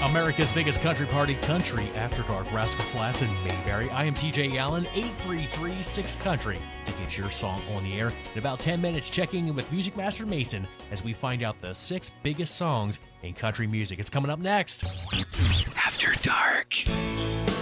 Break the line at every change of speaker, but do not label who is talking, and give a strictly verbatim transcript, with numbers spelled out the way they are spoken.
America's biggest country party, Country After Dark, Rascal Flatts and Mayberry. I am T J Allen, eight three three, six country to get your song on the air. In about ten minutes, checking in with Music Master Mason as we find out the six biggest songs in country music. It's coming up next.
After Dark.